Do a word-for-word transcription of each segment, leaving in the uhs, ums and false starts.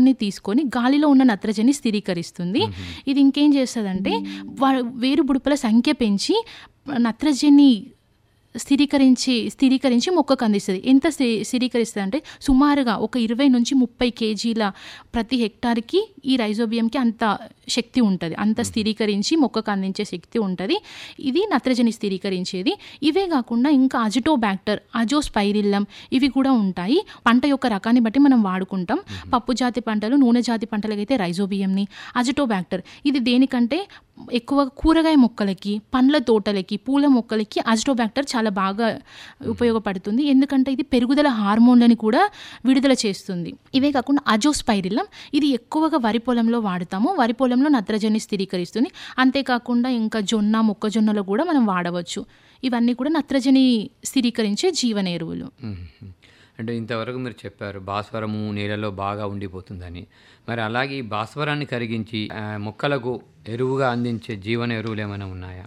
రైజోబియంని తీసుకొని గాలిలో ఉన్న నత్రజని స్థిరీకరిస్తుంది. ఇది ఇంకేం చేస్తుందంటే వేరు బుడపల సంఖ్య పెంచి నత్రజని స్థిరీకరించి స్థిరీకరించి మొక్కకు అందిస్తుంది. ఎంత స్థిరీకరిస్తుంది అంటే సుమారుగా ఒక ఇరవై నుంచి ముప్పై కేజీల ప్రతి హెక్టార్కి ఈ రైజోబియంకి అంత శక్తి ఉంటుంది, అంత స్థిరీకరించి మొక్కకు అందించే శక్తి ఉంటుంది. ఇది నత్రజని స్థిరీకరించేది. ఇవే కాకుండా ఇంకా అజిటోబ్యాక్టర్, అజోస్పైరిల్లం ఇవి కూడా ఉంటాయి. పంట యొక్క రకాన్ని బట్టి మనం వాడుకుంటాం. పప్పు జాతి పంటలు, నూనె జాతి పంటలకైతే రైజోబియంని, అజిటోబ్యాక్టర్ ఇది దేనికంటే ఎక్కువ కూరగాయ మొక్కలకి, పండ్ల తోటలకి, పూల మొక్కలకి అజిటోబ్యాక్టర్ చాలా బాగా ఉపయోగపడుతుంది. ఎందుకంటే ఇది పెరుగుదల హార్మోన్లని కూడా విడుదల చేస్తుంది. ఇవే కాకుండా అజోస్పైరిల్లం ఇది ఎక్కువగా వరి పొలంలో వాడతాము. వరి పొలంలో నత్రజని స్థిరీకరిస్తుంది. అంతేకాకుండా ఇంకా జొన్న, మొక్కజొన్నలో కూడా మనం వాడవచ్చు. ఇవన్నీ కూడా నత్రజని స్థిరీకరించే జీవన ఎరువులు. అంటే ఇంతవరకు మీరు చెప్పారు భాస్వరము నేలలో బాగా ఉండిపోతుందని. మరి అలాగే ఈ భాస్వరాన్ని కరిగించి మొక్కలకు ఎరువుగా అందించే జీవన ఎరువులు ఏమైనా ఉన్నాయా?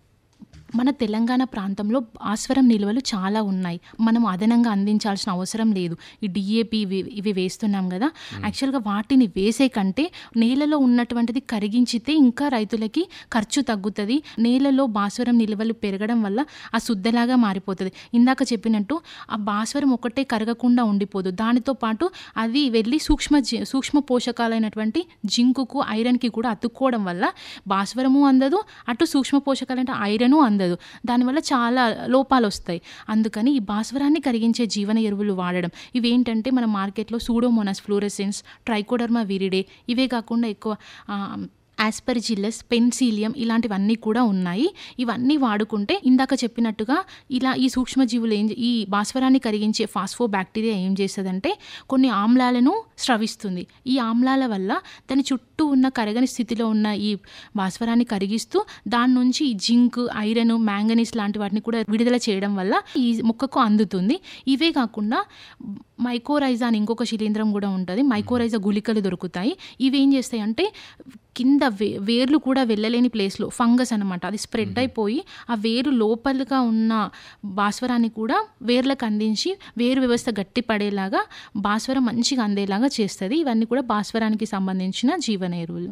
మన తెలంగాణ ప్రాంతంలో భాస్వరం నిల్వలు చాలా ఉన్నాయి. మనం అదనంగా అందించాల్సిన అవసరం లేదు. ఈ డిఏపి ఇవి ఇవి వేస్తున్నాం కదా, యాక్చువల్గా వాటిని వేసే కంటే నేలలో ఉన్నటువంటిది కరిగించితే ఇంకా రైతులకి ఖర్చు తగ్గుతుంది. నేలలో భాస్వరం నిల్వలు పెరగడం వల్ల ఆ శుద్ధలాగా మారిపోతుంది. ఇందాక చెప్పినట్టు ఆ భాస్వరం ఒకటే కరగకుండా ఉండిపోదు, దానితో పాటు అది వెళ్ళి సూక్ష్మ సూక్ష్మ పోషకాలైనటువంటి జింకుకు, ఐరన్కి కూడా అతుక్కోవడం వల్ల భాస్వరము అందదు, అటు సూక్ష్మ పోషకాలంటే ఐరను అందదు. దానివల్ల చాలా లోపాలు వస్తాయి. అందుకని ఈ భాస్వరాన్ని కరిగించే జీవన ఎరువులు వాడడం. ఇవేంటంటే మన మార్కెట్లో సూడోమోనాస్ ఫ్లోరెసెన్స్, ట్రైకోడర్మా విరిడే, ఇవే కాకుండా ఎక్కువ ఆస్పర్జిల్లస్, పెన్సిలియం ఇలాంటివన్నీ కూడా ఉన్నాయి. ఇవన్నీ వాడుకుంటే ఇందాక చెప్పినట్టుగా ఇలా ఈ సూక్ష్మజీవులు ఏం ఈ భాస్వరాన్ని కరిగించే ఫాస్ఫో బ్యాక్టీరియా ఏం చేస్తుందంటే కొన్ని ఆమ్లాలను స్రవిస్తుంది. ఈ ఆమ్లాల వల్ల దాని చుట్టూ ఉన్న కరగని స్థితిలో ఉన్న ఈ భాస్వరాన్ని కరిగిస్తూ దాని నుంచి జింక్, ఐరన్, మ్యాంగనీస్ లాంటి వాటిని కూడా విడుదల చేయడం వల్ల ఈ మొక్కకు అందుతుంది. ఇవే కాకుండా మైకోరైజా అని ఇంకొక శిలీంధ్రం కూడా ఉంటుంది. మైకోరైజా గుళికలు దొరుకుతాయి. ఇవి ఏం చేస్తాయి అంటే కింద వే వేర్లు కూడా వెళ్ళలేని ప్లేస్లో ఫంగస్ అనమాట, అది స్ప్రెడ్ అయిపోయి ఆ వేరు లోపలగా ఉన్న భాస్వరాన్ని కూడా వేర్లకు అందించి వేరు వ్యవస్థ గట్టి పడేలాగా భాస్వరం మంచిగా అందేలాగా చేస్తుంది. ఇవన్నీ కూడా భాస్వరానికి సంబంధించిన జీవన ఎరువులు.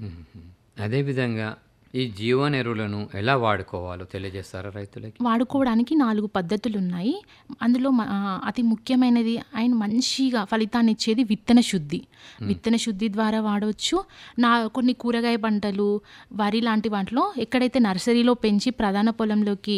అదేవిధంగా ఈ జీవన ఎరువులను ఎలా వాడుకోవాలో తెలియజేస్తారా రైతులకి? వాడుకోవడానికి నాలుగు పద్ధతులు ఉన్నాయి. అందులో అతి ముఖ్యమైనది ఆయన మంచిగా ఫలితాన్ని ఇచ్చేది విత్తన శుద్ధి. విత్తన శుద్ధి ద్వారా వాడవచ్చు. నా కొన్ని కూరగాయ పంటలు, వరి లాంటి వాటిలో ఎక్కడైతే నర్సరీలో పెంచి ప్రధాన పొలంలోకి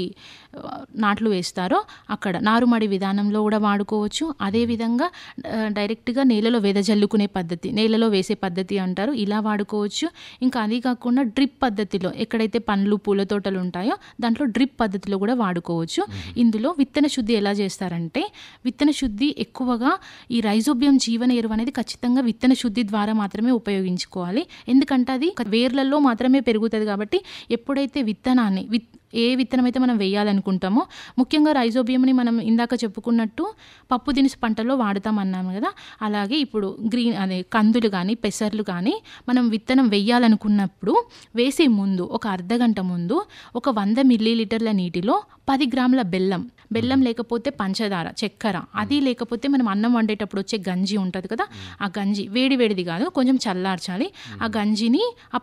నాట్లు వేస్తారో అక్కడ నారుమడి విధానంలో కూడా వాడుకోవచ్చు. అదేవిధంగా డైరెక్ట్గా నేలలో వెదజల్లుకునే పద్ధతి, నేలలో వేసే పద్ధతి అంటారు, ఇలా వాడుకోవచ్చు. ఇంకా అది కాకుండా డ్రిప్ పద్ధతిలో ఎక్కడైతే పండ్లు, పూల తోటలు ఉంటాయో దాంట్లో డ్రిప్ పద్ధతిలో కూడా వాడుకోవచ్చు. ఇందులో విత్తన శుద్ధి ఎలా చేస్తారంటే విత్తన శుద్ధి ఎక్కువగా ఈ రైజోబియం జీవన ఎరువు అనేది ఖచ్చితంగా విత్తన శుద్ధి ద్వారా మాత్రమే ఉపయోగించుకోవాలి. ఎందుకంటే అది వేర్లలో మాత్రమే పెరుగుతుంది. కాబట్టి ఎప్పుడైతే విత్తనాన్ని విత్ ఏ విత్తనం అయితే మనం వేయాలనుకుంటామో, ముఖ్యంగా రైజోబియంని మనం ఇందాక చెప్పుకున్నట్టు పప్పు దినుసు పంటల్లో వాడతామన్నాము కదా, అలాగే ఇప్పుడు గ్రీన్ అదే కందులు కానీ పెసర్లు కానీ మనం విత్తనం వేయాలనుకున్నప్పుడు వేసే ముందు ఒక అర్ధ గంట ముందు ఒక వంద మిల్లీ లీటర్ల నీటిలో పది గ్రాముల బెల్లం, బెల్లం లేకపోతే పంచదార, చక్కెర, అది లేకపోతే మనం అన్నం వండేటప్పుడు వచ్చే గంజి ఉంటుంది కదా, ఆ గంజి వేడి వేడిది కాదు, కొంచెం చల్లార్చాలి. ఆ గంజిని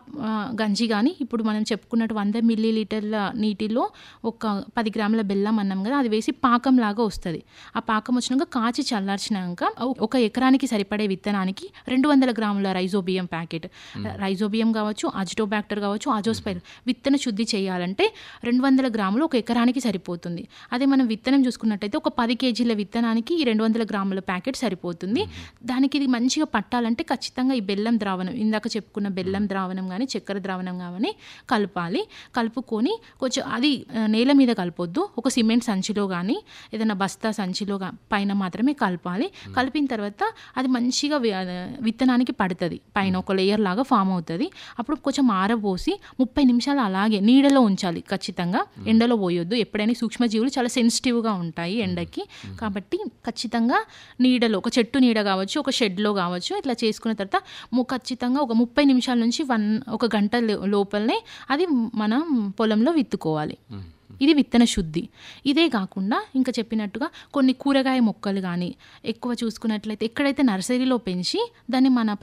గంజి కానీ ఇప్పుడు మనం చెప్పుకున్నట్టు వంద మిల్లీ లీటర్ల నీటిలో ఒక పది గ్రాముల బెల్లం అన్నాం కదా, అది వేసి పాకం లాగా వస్తుంది. ఆ పాకం వచ్చినాక కాచి చల్లార్చినాక ఒక ఎకరానికి సరిపడే విత్తనానికి రెండు వందల గ్రాముల రైజోబియం ప్యాకెట్, రైజోబియం కావచ్చు, అజిటోబ్యాక్టర్ కావచ్చు, అజోస్పైర్ విత్తన శుద్ధి చేయాలంటే రెండు వందల గ్రాములు ఒక ఎకరానికి సరిపోతుంది. అదే మనం విత్తనం చూసుకున్నట్టయితే ఒక పది కేజీల విత్తనానికి ఈ రెండు వందల గ్రాముల ప్యాకెట్ సరిపోతుంది. దానికి ఇది మంచిగా పట్టాలంటే ఖచ్చితంగా ఈ బెల్లం ద్రావణం, ఇందాక చెప్పుకున్న బెల్లం ద్రావణం కానీ చక్కెర ద్రావణం కానీ కలపాలి. కలుపుకొని కొంచెం అది నేల మీద కలపొద్దు, ఒక సిమెంట్ సంచిలో కానీ ఏదైనా బస్తా సంచిలో పైన మాత్రమే కలపాలి. కలిపిన తర్వాత అది మంచిగా విత్తనానికి పడుతుంది, పైన ఒక లేయర్ లాగా ఫామ్ అవుతుంది. అప్పుడు కొంచెం ఆరబోసి ముప్పై నిమిషాలు అలాగే నీడలో ఉంచాలి. ఖచ్చితంగా ఎండలో పోయొద్దు. ఎప్పుడైనా సూక్ష్మజీవులు చాలా సెన్సిటివ్గా ఉంటాయి ఎండకి, కాబట్టి ఖచ్చితంగా నీడలో, ఒక చెట్టు నీడ కావచ్చు, ఒక షెడ్లో కావచ్చు, ఇట్లా చేసుకున్న తర్వాత ఖచ్చితంగా ఒక ముప్పై నిమిషాల నుంచి వన్ ఒక గంట లోపలనే అది మనం పొలంలో విత్తుకోవాలి. ఇది విత్తన శుద్ధి. ఇదే కాకుండా ఇంకా చెప్పినట్టుగా కొన్ని కూరగాయ మొక్కలు కానీ ఎక్కువ చూసుకున్నట్లయితే ఎక్కడైతే నర్సరీలో పెంచి దాన్ని మన